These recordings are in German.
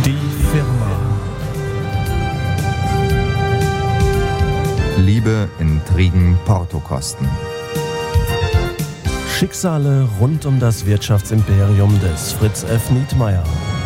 Die Firma. Liebe, Intrigen, Portokosten. Schicksale rund um das Wirtschaftsimperium des Fritz F. Nietmeyer.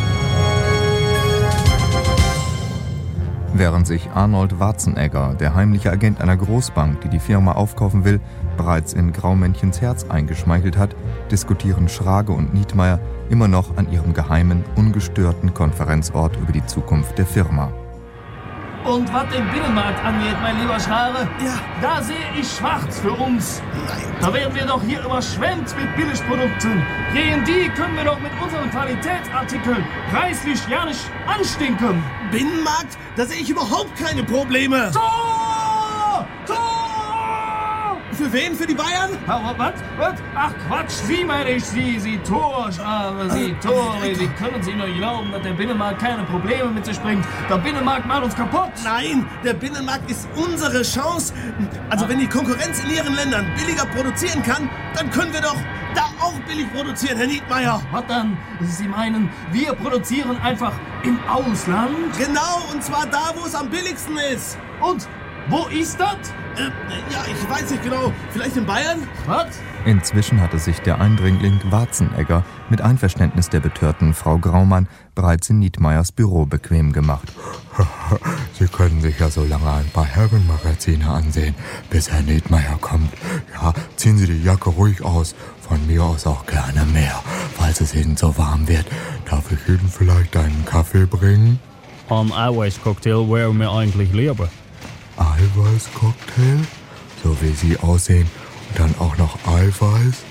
Während sich Arnold Warzenegger, der heimliche Agent einer Großbank, die die Firma aufkaufen will, bereits in Graumännchens Herz eingeschmeichelt hat, diskutieren Schrage und Nietmeyer immer noch an ihrem geheimen, ungestörten Konferenzort über die Zukunft der Firma. Und was den Binnenmarkt angeht, mein lieber Schrage, da sehe ich schwarz für uns. Da werden wir doch hier überschwemmt mit Billigprodukten. Gegen die können wir doch mit unseren Qualitätsartikeln preislich ja nicht anstinken. Binnenmarkt? Da sehe ich überhaupt keine Probleme. Tor! Tor! Für wen? Für die Bayern? Was? Ach Quatsch, Sie meine ich, Sie Torschare, Sie Tore. Wie können Sie nur glauben, dass der Binnenmarkt keine Probleme mit sich bringt? Der Binnenmarkt macht uns kaputt. Nein, der Binnenmarkt ist unsere Chance. Also wenn die Konkurrenz in ihren Ländern billiger produzieren kann, dann können wir doch da auch billig produzieren, Herr Nietmeyer. Was dann? Sie meinen, wir produzieren einfach im Ausland? Genau, und zwar da, wo es am billigsten ist. Und wo ist das? Ja, ich weiß nicht genau. Vielleicht in Bayern? Was? Inzwischen hatte sich der Eindringling Warzenegger mit Einverständnis der betörten Frau Graumann bereits in Nietmeyers Büro bequem gemacht. Sie können sich ja so lange ein paar Herrenmagazine ansehen, bis Herr Nietmeyer kommt. Ja, ziehen Sie die Jacke ruhig aus. Von mir aus auch gerne mehr, falls es Ihnen so warm wird. Darf ich Ihnen vielleicht einen Kaffee bringen? Ein Eiweißcocktail wäre mir eigentlich lieber. Eiweißcocktail? So wie Sie aussehen. Und dann auch noch Eiweiß?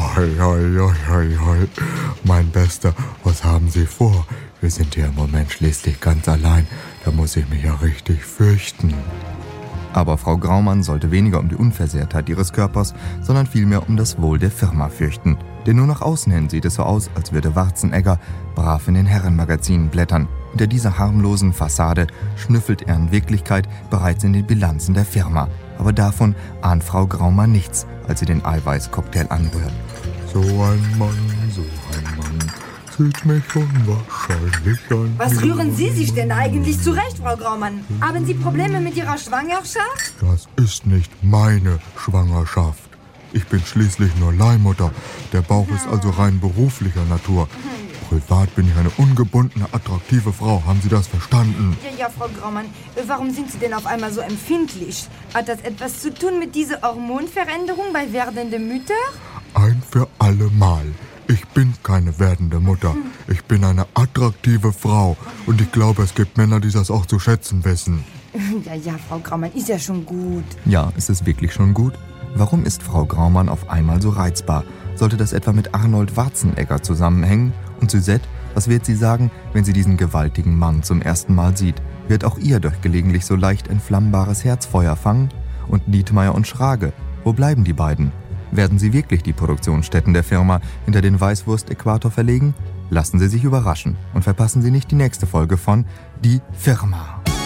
Oi. Mein Bester, was haben Sie vor? Wir sind hier im Moment schließlich ganz allein. Da muss ich mich ja richtig fürchten. Aber Frau Graumann sollte weniger um die Unversehrtheit ihres Körpers, sondern vielmehr um das Wohl der Firma fürchten. Denn nur nach außen hin sieht es so aus, als würde Warzenegger brav in den Herrenmagazinen blättern. Hinter dieser harmlosen Fassade schnüffelt er in Wirklichkeit bereits in den Bilanzen der Firma. Aber davon ahnt Frau Graumann nichts, als sie den Eiweißcocktail anrührt. So ein Mann, sieht mich unwahrscheinlich an. Was rühren Sie sich denn eigentlich zurecht, Frau Graumann? Haben Sie Probleme mit Ihrer Schwangerschaft? Das ist nicht meine Schwangerschaft. Ich bin schließlich nur Leihmutter. Der Bauch ist also rein beruflicher Natur. Privat bin ich eine ungebundene, attraktive Frau. Haben Sie das verstanden? Ja, Frau Graumann. Warum sind Sie denn auf einmal so empfindlich? Hat das etwas zu tun mit dieser Hormonveränderung bei werdenden Müttern? Ein für alle Mal. Ich bin keine werdende Mutter. Ich bin eine attraktive Frau. Und ich glaube, es gibt Männer, die das auch zu schätzen wissen. Ja, Frau Graumann, ist ja schon gut. Ja, ist es wirklich schon gut? Warum ist Frau Graumann auf einmal so reizbar? Sollte das etwa mit Arnold Warzenegger zusammenhängen? Und Suzette, was wird sie sagen, wenn sie diesen gewaltigen Mann zum ersten Mal sieht? Wird auch ihr durch gelegentlich so leicht entflammbares Herzfeuer fangen? Und Nietmeyer und Schrage, wo bleiben die beiden? Werden sie wirklich die Produktionsstätten der Firma hinter den Weißwurst-Äquator verlegen? Lassen Sie sich überraschen und verpassen Sie nicht die nächste Folge von Die Firma.